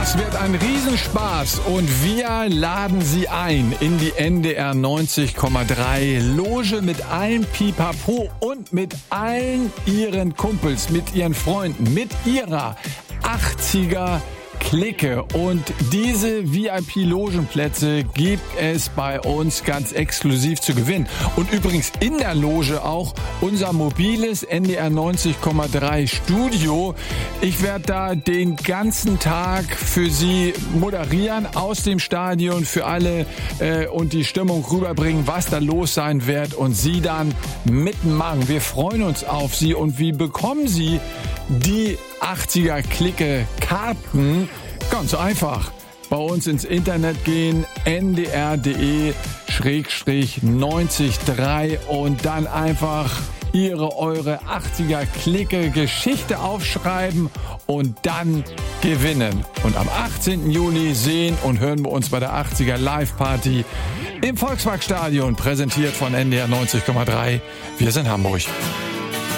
Das wird ein Riesenspaß und wir laden Sie ein in die NDR 90,3 Loge mit allen Pipapo und mit allen Ihren Kumpels, mit Ihren Freunden, mit Ihrer 80er Clique. Und diese VIP-Logenplätze gibt es bei uns ganz exklusiv zu gewinnen. Und übrigens in der Loge auch unser mobiles NDR 90,3 Studio. Ich werde da den ganzen Tag für Sie moderieren aus dem Stadion für alle und die Stimmung rüberbringen, was da los sein wird und Sie dann mitmachen. Wir freuen uns auf Sie. Und wie bekommen Sie die 80er Clique Karten? Ganz einfach. Bei uns ins Internet gehen, ndr.de/90.3 und dann einfach eure 80er Clique Geschichte aufschreiben und dann gewinnen. Und am 18. Juni sehen und hören wir uns bei der 80er Live Party im Volksparkstadion, präsentiert von NDR 90,3. Wir sind Hamburg.